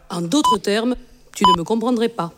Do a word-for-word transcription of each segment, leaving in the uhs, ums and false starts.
En d'autres termes, tu ne me comprendrais pas.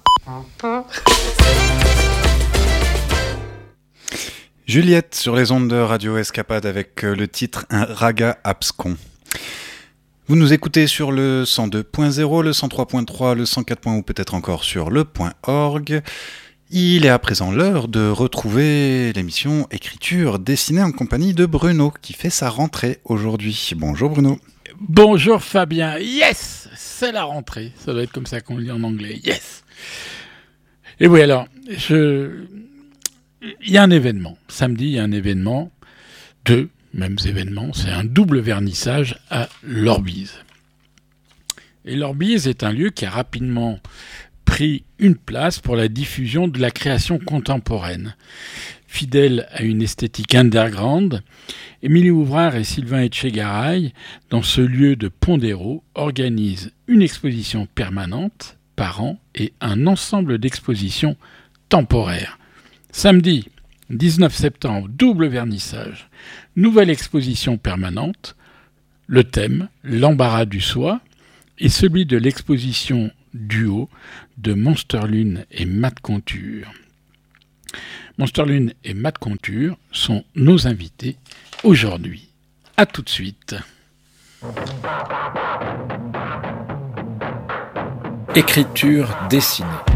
Juliette sur les ondes de Radio Escapade avec le titre Un raga abscon. Vous nous écoutez sur le cent deux point zéro, le cent trois point trois, le cent quatre point zéro ou peut-être encore sur le .org. Il est à présent l'heure de retrouver l'émission Écriture dessinée en compagnie de Bruno qui fait sa rentrée aujourd'hui. Bonjour Bruno. Bonjour Fabien. Yes, c'est la rentrée. Ça doit être comme ça qu'on le dit en anglais. Yes. Et oui, alors, je... il y a un événement. Samedi, il y a un événement. Deux mêmes événements. C'est un double vernissage à l'Orbise. Et l'Orbise est un lieu qui a rapidement pris une place pour la diffusion de la création contemporaine. Fidèle à une esthétique underground, Émilie Ouvrard et Sylvain Etchegaray, dans ce lieu de Pondéro, organisent une exposition permanente par an et un ensemble d'expositions temporaires. Samedi, dix-neuf septembre, double vernissage, nouvelle exposition permanente, le thème, l'embarras du soi, et celui de l'exposition duo de Monsterlune et Matt Conture. Monsterlune et Matt Conture sont nos invités aujourd'hui. À tout de suite. Écriture dessinée.